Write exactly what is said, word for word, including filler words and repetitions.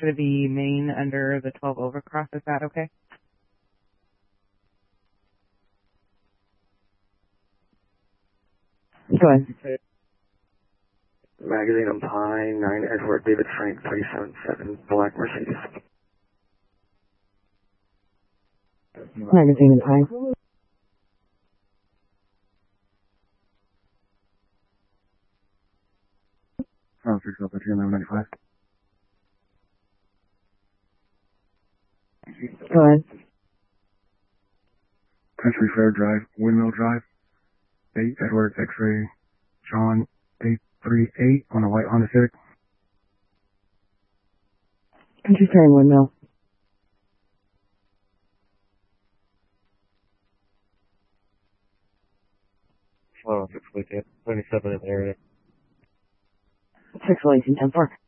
for the main under the twelve overcross. Is that okay? Go ahead. Magazine on Pine, nine Edward David Frank, three seven seven, Black Mercedes. Magazine and Pine. Oh, six Alpha two eleven ninety-five. Go ahead. Country Fair Drive, Windmill Drive, eight Edward X-Ray, John eight three eight on a white Honda Civic. Country Fair and Windmill. Oh, six twenty-seven in the area. six eighteen ten four.